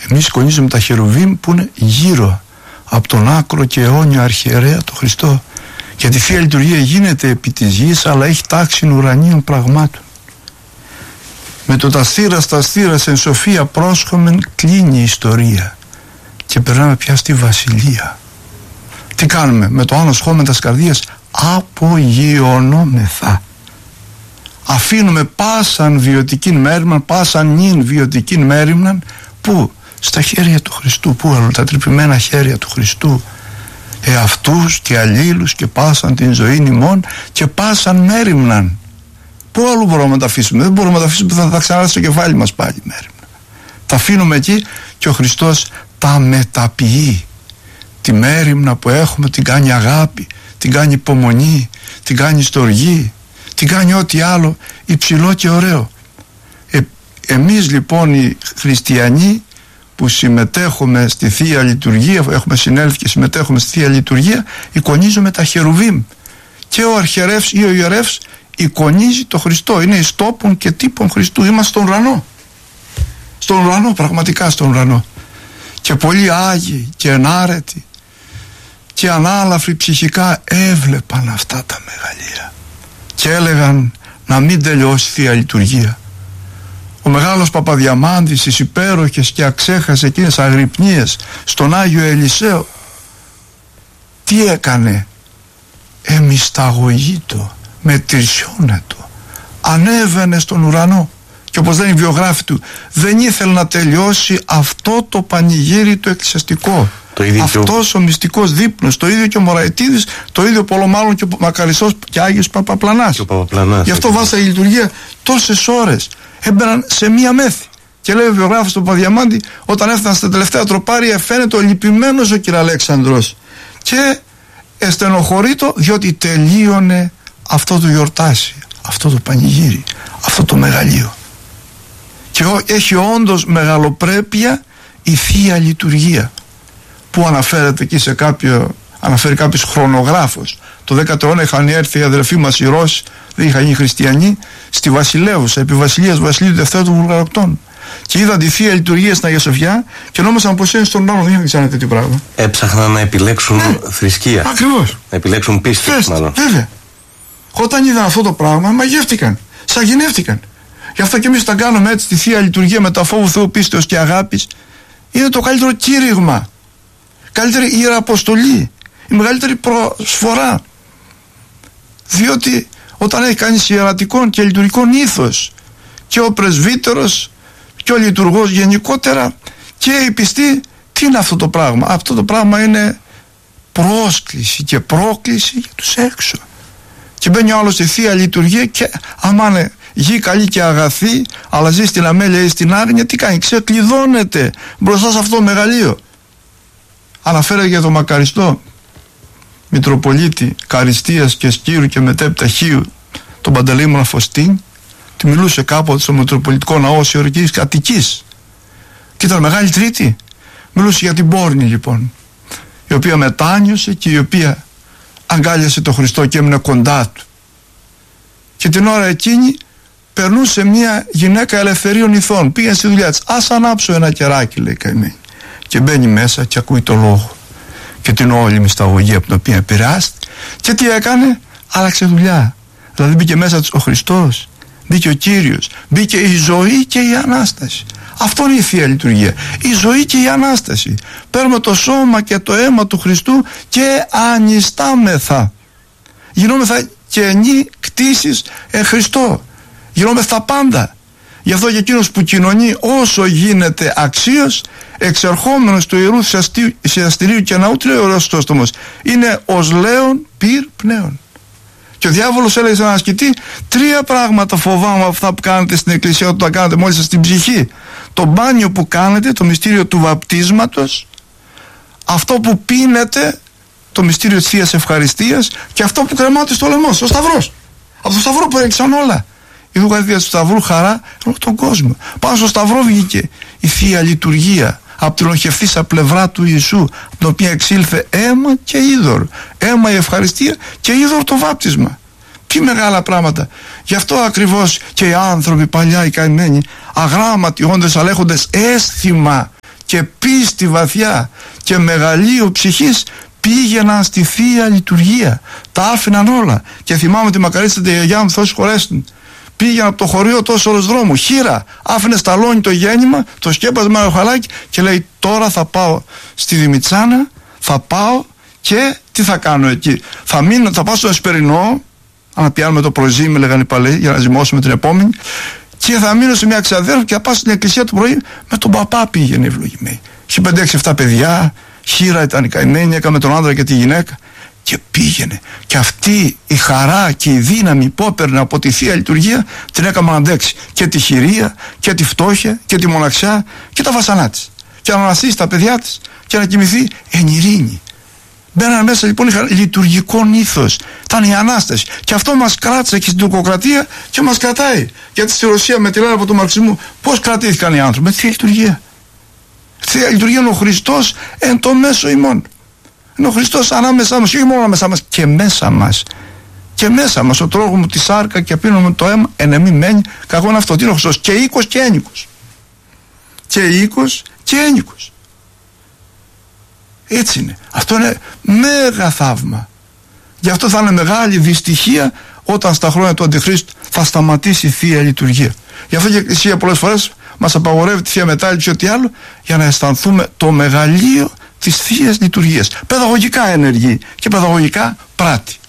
Εμείς εικονίζουμε τα χερουβίμ που είναι γύρω από τον άκρο και αιώνιο αρχιερέα τον Χριστό. Γιατί η Θεία Λειτουργία γίνεται επί της γης, αλλά έχει τάξη ουρανίων πραγμάτων. Με το τα στήρας εν σοφία πρόσχομεν κλείνει η ιστορία και περνάμε πια στη βασιλεία. Τι κάνουμε? Με το άνω σχόμεν τας καρδίας απογειωνόμεθα. Αφήνουμε πάσαν βιωτικήν μέρημναν, πάσαν νυν βιωτικήν μέρημναν. Πού? Στα χέρια του Χριστού. Πού άλλο? Τα τρυπημένα χέρια του Χριστού. Εαυτούς και αλλήλους και πάσαν την ζωή ημών και πάσαν μέρημναν. Πού αλλού μπορούμε να τα αφήσουμε? Δεν μπορούμε να τα αφήσουμε, θα τα ξανάρθει στο κεφάλι μας πάλι μέρημνα. Τα αφήνουμε εκεί και ο Χριστός τα μεταποιεί. Τη μέρημνα που έχουμε την κάνει αγάπη, την κάνει υπομονή, την κάνει στοργή, την κάνει ό,τι άλλο υψηλό και ωραίο. Εμείς λοιπόν οι χριστιανοί που συμμετέχουμε στη Θεία Λειτουργία, έχουμε συνέλθει και συμμετέχουμε στη Θεία Λειτουργία, εικονίζουμε τα χερουβίμ και ο αρχιερεύς ή ο ιερεύς εικονίζει το Χριστό. Είναι εις τόπον και τύπον Χριστού. Είμαστε στον ουρανό. Στον ουρανό, πραγματικά στον ουρανό. Και πολλοί Άγιοι και ενάρετοι και ανάλαφροι ψυχικά έβλεπαν αυτά τα μεγαλεία και έλεγαν να μην τελειώσει η Θεία Λειτουργία. Ο μεγάλος Παπαδιαμάντης στις υπέροχες και αξέχασες εκείνες αγρυπνίες στον Άγιο Ελισαίο τι έκανε? Εμισταγωγήτο, μετρισιώνετο, ανέβαινε στον ουρανό και όπως λένε οι βιογράφοι του, δεν ήθελε να τελειώσει αυτό το πανηγύρι το εκκλησιαστικό, αυτός ο μυστικός δείπνος, το ίδιο και ο Μωραετίδης, το ίδιο πολλομάλλον και ο Μακαριστός και Άγιος Παπαπλανάς. Γι' αυτό βάζα η λειτουργία τόσες ώρες, έμπαιναν σε μία μέθη. Και λέει ο βιογράφος του Παπαδιαμάντη, όταν έφταναν στα τελευταία τροπάρια φαίνεται ο λυπημένος ο κ. Αλέξανδρος και εστενοχωρείτο διότι τελείωνε αυτό το γιορτάσι, αυτό το πανηγύρι, αυτό το μεγαλείο. Και έχει όντως μεγαλοπρέπεια η Θεία Λειτουργία που αναφέρεται εκεί σε αναφέρει κάποιος χρονογράφος. Το 10ο αιώνα είχαν έρθει οι αδερφοί μας οι Ρώσοι, δεν είχαν γίνει χριστιανοί, στη Βασιλεύουσα, επί Βασιλείας Βασιλείου Δευτέρου του Βουλγαροκτών. Και είδαν τη Θεία Λειτουργία στην Αγία Σοφιά και νόμιζαν πως είναι στον ουρανό. Δεν είχαν ξανά τέτοιο πράγμα. Έψαχναν να επιλέξουν θρησκεία. Ακριβώς. Να επιλέξουν πίστη, μάλλον. Βέβαια. Όταν είδαν αυτό το πράγμα, μαγεύτηκαν, σαγηνεύτηκαν. Γι' αυτό και εμείς όταν κάνουμε έτσι τη Θεία Λειτουργία με τα φόβου Θεού, πίστεως και αγάπης, είναι το καλύτερο κήρυγμα. Καλύτερη ιεραποστολή. Η μεγαλύτερη προσφορά. Διότι όταν έχει κάνει ιερατικών και λειτουργικών ήθος και ο πρεσβύτερος και ο λειτουργός γενικότερα και οι πιστοί, τι είναι αυτό το πράγμα? Αυτό το πράγμα είναι πρόσκληση και πρόκληση για τους έξω. Και μπαίνει ο άλλος στη Θεία Λειτουργία και άμα είναι γη καλή και αγαθή, αλλά ζει στην αμέλεια ή στην άρνια, τι κάνει? Ξεκλειδώνεται μπροστά σε αυτό το μεγαλείο. Αναφέρεται για τον Μακαριστό Μητροπολίτη Καριστίας και Σκύρου και μετέπειτα Χίου, τον Παντελεήμονα Φωστίν. Τη μιλούσε κάποτε στο Μητροπολιτικό Ναό της Ιωρικής Αττικής και ήταν Μεγάλη Τρίτη. Μιλούσε για την Πόρνη λοιπόν, η οποία μετάνιωσε και η οποία αγκάλιασε τον Χριστό και έμεινε κοντά του. Και την ώρα εκείνη περνούσε μια γυναίκα ελευθερίων ηθών, πήγαινε στη δουλειά της. Ας ανάψω ένα κεράκι, λέει καημένη. Και μπαίνει μέσα και ακούει το λόγο και την όλη μυσταγωγία από την οποία επηρεάστηκε. Και τι έκανε? Άλλαξε δουλειά. Δηλαδή μπήκε μέσα ο Χριστός, μπήκε ο Κύριος, μπήκε η ζωή και η Ανάσταση. Αυτό είναι η Θεία Λειτουργία, η ζωή και η Ανάσταση. Παίρνουμε το σώμα και το αίμα του Χριστού και ανιστάμεθα. Γινόμεθα καινή κτήσεις Χριστό. Γινόμεθα πάντα. Γι' αυτό και εκείνος που κοινωνεί όσο γίνεται αξίως, εξερχόμενος του Ιερού Θυσιαστηρίου και Ναού, τι λέει ο Ρωστόστομος? Είναι ως λέον πυρ πνέον. Και ο διάβολος έλεγε σε έναν ασκητή, 3 πράγματα φοβάμαι από αυτά που κάνετε στην εκκλησία, όταν τα κάνετε μόλις σας στην ψυχή. Το μπάνιο που κάνετε, το μυστήριο του βαπτίσματος, αυτό που πίνετε, το μυστήριο της Θείας Ευχαριστίας, και αυτό που κρεμάτε στο λαιμό, ο Σταυρός. Από το Σταυρό που έριξαν όλα. Η δια του Σταυρού χαρά όλο τον κόσμο. Πάνω στο Σταυρό βγήκε η Θεία Λειτουργία από την οχευθήσα πλευρά του Ιησού, από την οποία εξήλθε αίμα και είδωρ. Αίμα η ευχαριστία και είδωρ το βάπτισμα. Τι μεγάλα πράγματα. Γι' αυτό ακριβώς και οι άνθρωποι παλιά, οι καημένοι, αγράμματοι, όντες, αλλά έχοντες αίσθημα και πίστη βαθιά και μεγαλείο ψυχής πήγαιναν στη Θεία Λειτουργία. Τα άφηναν όλα. Και θυμάμαι τη μακαρίστατη γιαγιά μου, Θεός συγχωρέστη, πήγαινε από το χωριό τόσο ώρες δρόμου, χείρα, άφηνε σταλόνι το γέννημα, το σκέπασε με ένα χαλάκι και λέει: τώρα θα πάω στη Δημητσάνα, θα πάω και τι θα κάνω εκεί? Θα πάω στο Εσπερινό, αν πιάνουμε το προζύμι, λέγανε οι παλαιοί, για να ζυμώσουμε την επόμενη, και θα μείνω σε μια ξαδέρφη και θα πάω στην εκκλησία το πρωί. Με τον παπά πήγαινε ευλογημένη. Είχε 5-6-7 παιδιά, χείρα ήταν η καημένη, έκαμε τον άντρα και τη γυναίκα. Και πήγαινε. Και αυτή η χαρά και η δύναμη που έπαιρνε από τη Θεία Λειτουργία την έκαμε να αντέξει και τη χειρία και τη φτώχεια και τη μοναξιά και τα βασανά της. Και να αναστήσει τα παιδιά της και να κοιμηθεί εν ειρήνη. Μπαίνανε μέσα λοιπόν λειτουργικό ήθος. Ήταν η Ανάσταση. Και αυτό μας κράτησε και στην τουρκοκρατία και μας κρατάει. Γιατί στη Ρωσία με τη λένε από τον μαρξισμό, πώς κρατήθηκαν οι άνθρωποι? Με τη Θεία Λειτουργία. Θεία Λειτουργία είναι ο Χριστός εν το μέσο ημών. Είναι ο Χριστός ανάμεσά μας, όχι μόνο ανάμεσά μας, και μέσα μας. Και μέσα μας, ο τρώγω μου τη σάρκα και πίνω μου το αίμα, εν εμή μένει, κακό είναι αυτό. Τι είναι ο Χριστός? Και οίκος και ένικος. Και οίκος και ένικος. Έτσι είναι. Αυτό είναι μέγα θαύμα. Γι' αυτό θα είναι μεγάλη δυστυχία όταν στα χρόνια του Αντιχρίστου θα σταματήσει η Θεία Λειτουργία. Γι' αυτό και η Εκκλησία πολλές φορές μας απαγορεύει τη Θεία Μετάληψη ή ό,τι άλλο, για να αισθανθούμε το μεγαλείο της Θείας Λειτουργίας. Παιδαγωγικά ενεργεί και παιδαγωγικά πράττει.